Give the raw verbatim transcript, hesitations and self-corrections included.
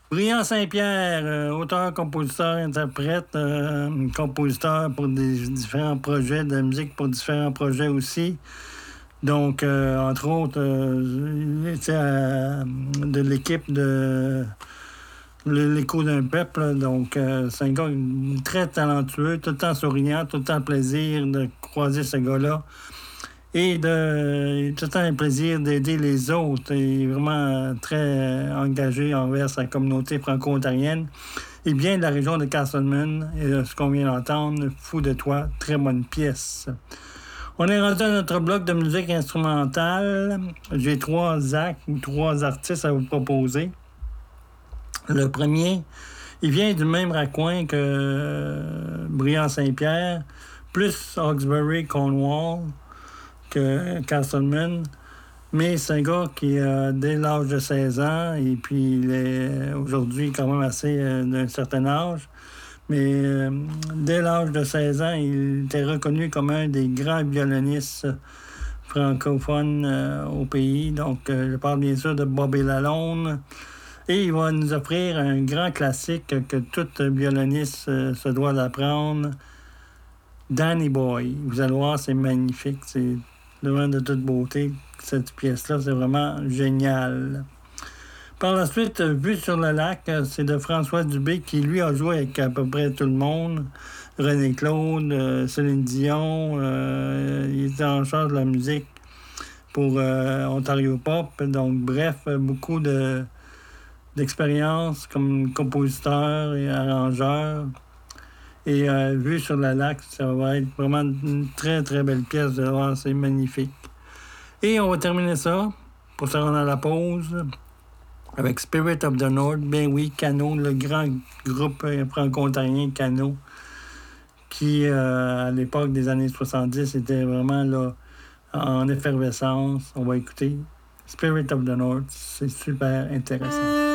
Brillant Saint-Pierre, euh, auteur, compositeur, interprète, euh, compositeur pour des différents projets de musique, pour différents projets aussi. Donc, euh, entre autres, euh, tu sais, euh, de l'équipe de L'écho d'un peuple. Donc, euh, c'est un gars très talentueux, tout le temps souriant, tout le temps plaisir de croiser ce gars-là. Et de tout le temps un plaisir d'aider les autres. Il est vraiment très engagé envers sa communauté franco-ontarienne. Et bien de la région de Castleman, et ce qu'on vient d'entendre, Fou de toi, très bonne pièce. On est rendu à notre bloc de musique instrumentale. J'ai trois actes ou trois artistes à vous proposer. Le premier, il vient du même raccoin que euh, Brillant Saint-Pierre, plus Hawkesbury, Cornwall que Castleman. Mais c'est un gars qui a dès l'âge de seize ans, et puis il est aujourd'hui quand même assez euh, d'un certain âge. Mais euh, dès l'âge de seize ans, il était reconnu comme un des grands violonistes francophones euh, au pays. Donc, euh, je parle bien sûr de Bobby Lalonde. Et il va nous offrir un grand classique que tout violoniste euh, se doit d'apprendre, Danny Boy. Vous allez voir, c'est magnifique. C'est vraiment de toute beauté. Cette pièce-là, c'est vraiment génial. Par la suite, Vue sur le lac, c'est de François Dubé qui, lui, a joué avec à peu près tout le monde. René Claude, euh, Céline Dion. Euh, il était en charge de la musique pour euh, Ontario Pop. Donc, bref, beaucoup de... d'expérience comme compositeur et arrangeur. Et euh, Vue sur le lac, ça va être vraiment une très, très belle pièce de voir, c'est magnifique. Et on va terminer ça, pour se rendre à la pause, avec Spirit of the North, ben oui, Cano, le grand groupe franco-ontarien Cano, qui, euh, à l'époque des années soixante-dix, était vraiment là, en effervescence. On va écouter Spirit of the North, c'est super intéressant.